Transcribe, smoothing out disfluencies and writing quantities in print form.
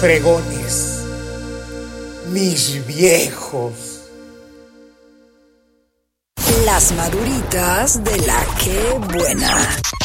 fregones, mis viejos. Las maduritas de La Que Buena.